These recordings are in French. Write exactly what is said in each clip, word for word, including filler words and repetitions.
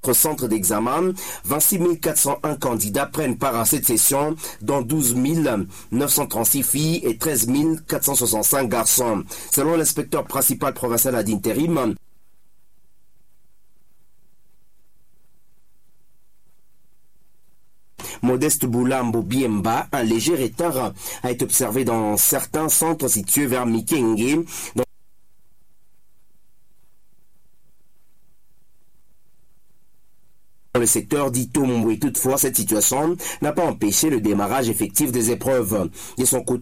centre d'examen, vingt-six mille quatre cent un candidats prennent part à cette session, dont douze mille neuf cent trente-six filles et treize mille quatre cent soixante-cinq garçons. Selon l'inspecteur principal provincial ad intérim, Modeste Boulambo Biemba, un léger retard a été observé dans certains centres situés vers Mikenge, dans le secteur d'Itombwe. Toutefois, cette situation n'a pas empêché le démarrage effectif des épreuves. De son côté,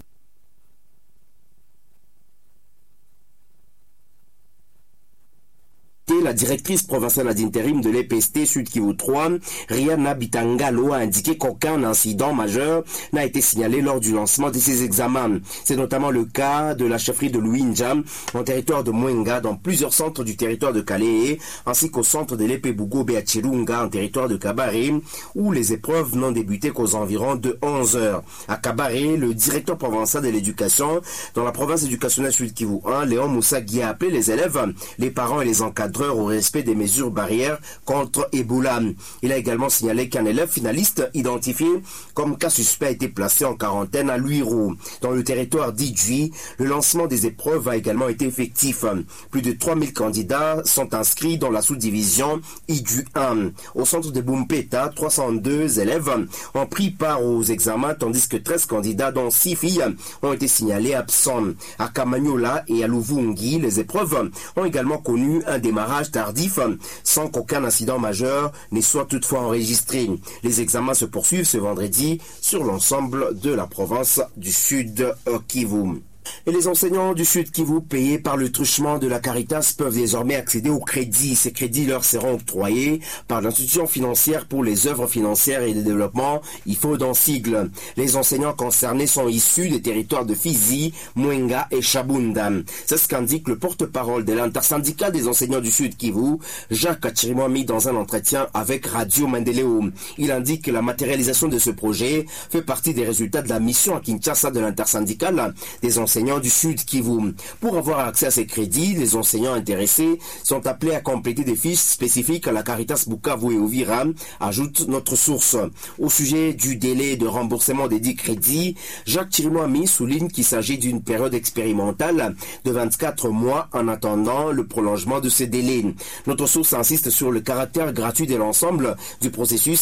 la directrice provinciale d'intérim de l'E P S T Sud Kivu trois, Rihanna Bitangalo, a indiqué qu'aucun incident majeur n'a été signalé lors du lancement de ces examens. C'est notamment le cas de la chefferie de Luinja, en territoire de Mwenga, dans plusieurs centres du territoire de Kalehe, ainsi qu'au centre de l'Epebougo Beachirunga, en territoire de Kabare, où les épreuves n'ont débuté qu'aux environs de onze heures. À Kabare, le directeur provincial de l'éducation dans la province éducationnelle Sud Kivu un, Léon Moussa Guy, a appelé les élèves, les parents et les encadreurs au respect des mesures barrières contre Ebola. Il a également signalé qu'un élève finaliste identifié comme cas suspect a été placé en quarantaine à Luiro. Dans le territoire d'Idjui, le lancement des épreuves a également été effectif. Plus de trois mille candidats sont inscrits dans la sous-division Idjui un. Au centre de Bumpeta, trois cent deux élèves ont pris part aux examens, tandis que treize candidats, dont six filles, ont été signalés absents. À Kamanyola et à Luvungi, les épreuves ont également connu un démarrage tardif, sans qu'aucun incident majeur ne soit toutefois enregistré. Les examens se poursuivent ce vendredi sur l'ensemble de la province du Sud Kivu. Et les enseignants du Sud Kivu payés par le truchement de la Caritas peuvent désormais accéder au crédit. Ces crédits leur seront octroyés par l'institution financière pour les œuvres financières et de développement, I F O D en sigle. Les enseignants concernés sont issus des territoires de Fizi, Mwenga et Chabunda. C'est ce qu'indique le porte-parole de l'intersyndicale des enseignants du Sud Kivu, Jacques Achirimwami, dans un entretien avec Radio Mandeleo. Il indique que la matérialisation de ce projet fait partie des résultats de la mission à Kinshasa de l'intersyndicale des enseignants du Sud Kivu. Pour avoir accès à ces crédits, les enseignants intéressés sont appelés à compléter des fiches spécifiques à la Caritas Bukavu et Uvira, ajoute notre source. Au sujet du délai de remboursement des dix crédits, Jacques Chirimwami souligne qu'il s'agit d'une période expérimentale de vingt-quatre mois en attendant le prolongement de ces délais. Notre source insiste sur le caractère gratuit de l'ensemble du processus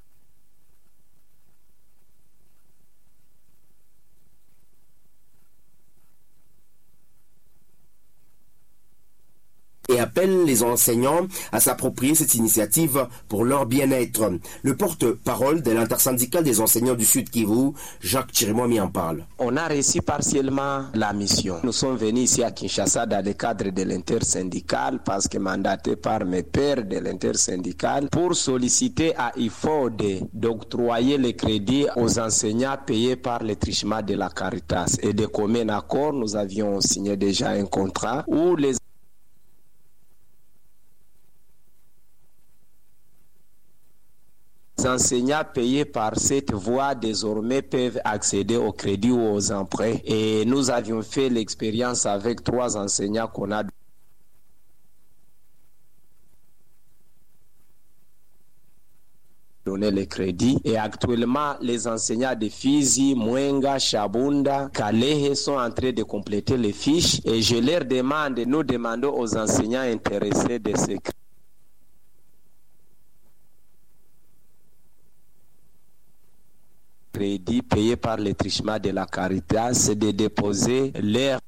et appelle les enseignants à s'approprier cette initiative pour leur bien-être. Le porte-parole de l'intersyndicale des enseignants du Sud Kivu, Jacques Chirimwami, en parle. On a réussi partiellement la mission. Nous sommes venus ici à Kinshasa dans le cadre de l'intersyndical parce que mandaté par mes pairs de l'intersyndical pour solliciter à I F O D d'octroyer les crédits aux enseignants payés par le truchement de la Caritas. Et de commun accord, nous avions signé déjà un contrat où les Les enseignants payés par cette voie désormais peuvent accéder au crédit ou aux emprunts. Et nous avions fait l'expérience avec trois enseignants qu'on a donné les crédits. Et actuellement, les enseignants de Fizi, Mwenga, Chabunda, Kalehe sont en train de compléter les fiches. Et je leur demande, nous demandons aux enseignants intéressés de ces crédits payés par le truchement de la Caritas, c'est de déposer leur